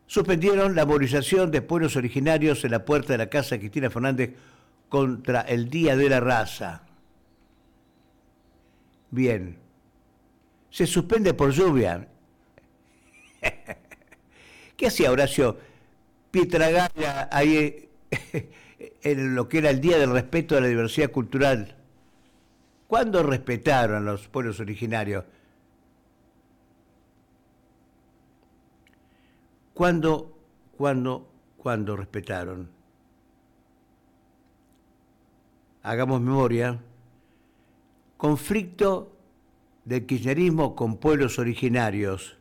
Suspendieron la movilización de pueblos originarios en la puerta de la casa de Cristina Fernández contra el Día de la Raza. Bien. Se suspende por lluvia. ¿Qué hacía Horacio Pietragalla ahí en lo que era el Día del Respeto a la Diversidad Cultural? ¿Cuándo respetaron a los pueblos originarios? ¿Cuándo respetaron? Hagamos memoria. Conflicto del kirchnerismo con pueblos originarios.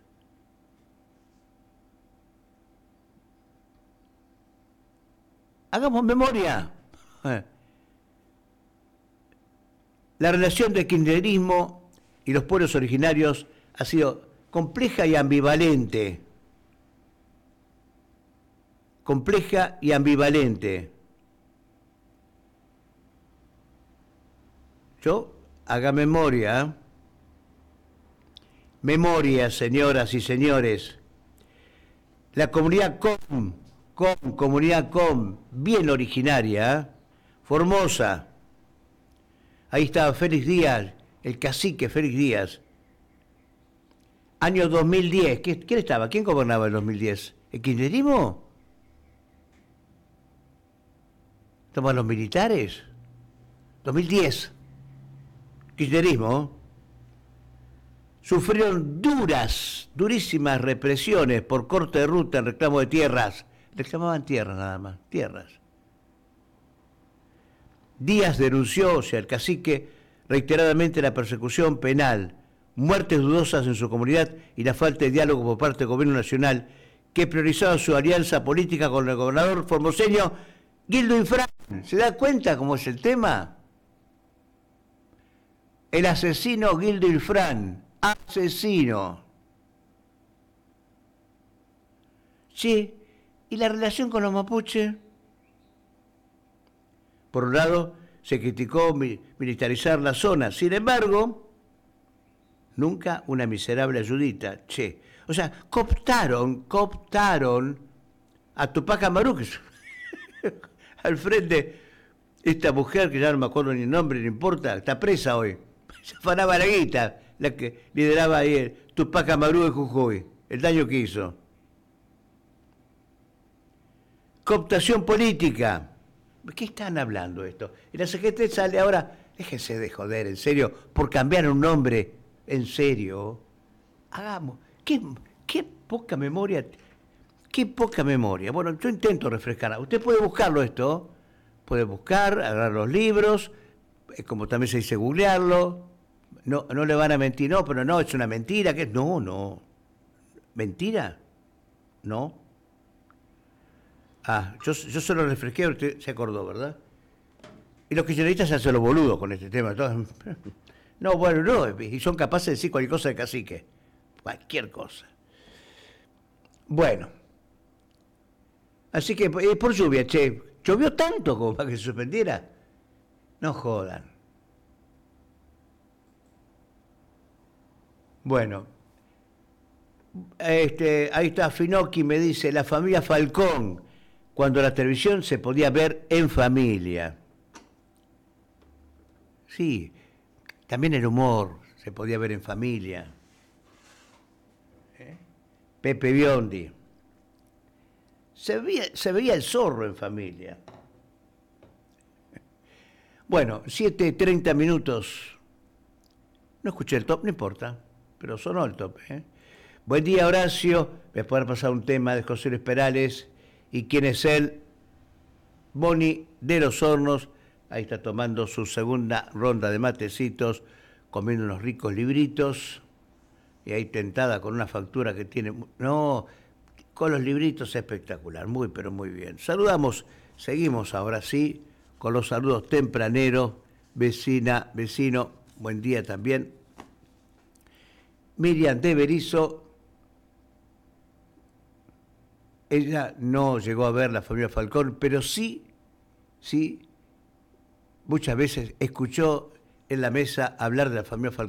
Hagamos memoria. La relación del kirchnerismo y los pueblos originarios ha sido compleja y ambivalente. Compleja y ambivalente. Haga memoria. Memoria, señoras y señores. La comunidad comunidad bien originaria, Formosa. Ahí estaba Félix Díaz, el cacique Félix Díaz. Año 2010. ¿Quién estaba? ¿Quién gobernaba en 2010? ¿El kirchnerismo? ¿Toman los militares? 2010. Kirchnerismo. Sufrieron durísimas represiones por corte de ruta en reclamo de tierras. Reclamaban tierras nada más, tierras. Díaz denunció, o sea, el cacique, reiteradamente la persecución penal, muertes dudosas en su comunidad y la falta de diálogo por parte del gobierno nacional, que priorizaba su alianza política con el gobernador formoseño Guildo Infran. ¿Se da cuenta cómo es el tema? El asesino Guildo Infran. Asesino. Sí, ¿y la relación con los mapuches? Por un lado, se criticó militarizar la zona. Sin embargo, nunca una miserable ayudita. O sea, cooptaron a Tupac Amaru, al frente, esta mujer, que ya no me acuerdo ni el nombre, no importa, está presa hoy. Se afanaba la guita, la que lideraba ahí el Tupac Amaru de Jujuy, el daño que hizo. Cooptación política. ¿Qué están hablando esto? Y la CGT sale ahora, déjense de joder, en serio, por cambiar un nombre, en serio. Hagamos, qué poca memoria, qué poca memoria. Bueno, yo intento refrescar. Usted puede buscarlo esto, puede buscar, agarrar los libros, como también se dice googlearlo. No le van a mentir, no, pero no, es una mentira. ¿Qué? No. ¿Mentira? No. Yo solo refresqué, usted se acordó, ¿verdad? Y los kirchneristas se hacen los boludos con este tema. No, bueno, no, y son capaces de decir cualquier cosa de cacique. Cualquier cosa. Bueno. Así que, por lluvia, ¿llovió tanto como para que se suspendiera? No jodan. Bueno. Ahí está Finocchi, me dice, la familia Falcón, cuando la televisión se podía ver en familia. Sí, también el humor se podía ver en familia. Pepe Biondi. Se veía el zorro en familia. Bueno, 7:30 minutos. No escuché el top, no importa, pero sonó el top. Buen día, Horacio. Voy a poder pasar un tema de José Luis Perales. ¿Y quién es él? Boni de los Hornos. Ahí está tomando su segunda ronda de matecitos, comiendo unos ricos libritos. Y ahí tentada con una factura que tiene... No, con los libritos espectacular. Muy, pero muy bien. Saludamos, seguimos ahora sí, con los saludos tempraneros. Vecina, vecino, buen día también. Miriam de Berizo. Ella no llegó a ver la familia Falcón, pero sí, muchas veces escuchó en la mesa hablar de la familia Falcón.